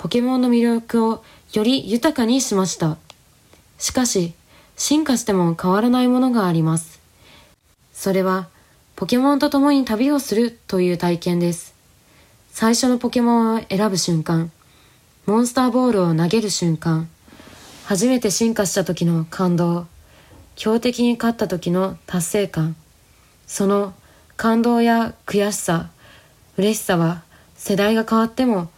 ポケモンの魅力をより豊かにしました。しかし、進化しても変わらないものがあります。それは、ポケモンと共に旅をするという体験です。最初のポケモンを選ぶ瞬間、モンスターボールを投げる瞬間、初めて進化した時の感動、強敵に勝った時の達成感、その感動や悔しさ、嬉しさは世代が変わっても